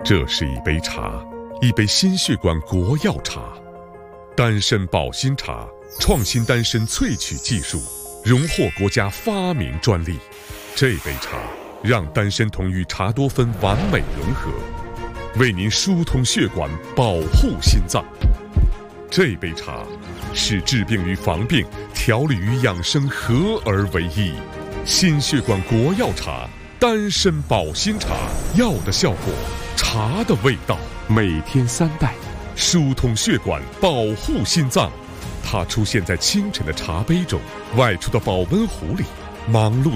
这是一杯茶，一杯心血管国药茶，丹参保心茶，创新丹参萃取技术，荣获国家发明专利。这杯茶让丹参酮与茶多酚完美融合，为您疏通血管，保护心脏。这杯茶是治病与防病、调理与养生合而为一。心血管国药茶，丹参保心茶，药的效果，茶的味道。每天3袋，疏通血管，保护心脏。它出现在清晨的茶杯中，外出的保温壶里，忙碌